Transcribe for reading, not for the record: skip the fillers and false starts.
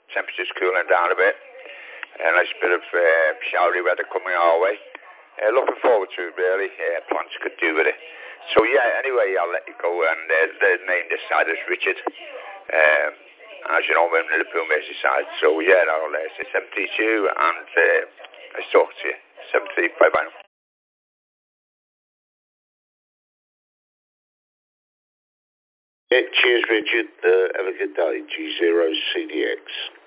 temperature's cooling down a bit. A nice bit of showery weather coming our way. Looking forward to it, really. Plants could do with it. So, yeah, anyway, I'll let you go. And the name this side is Richard. As you know, I'm in Liverpool, Merseyside. So, yeah, I'll say 72, and I'll talk to you. 73, bye-bye now. Yeah, cheers, Richard. Have a good day. G0CDX.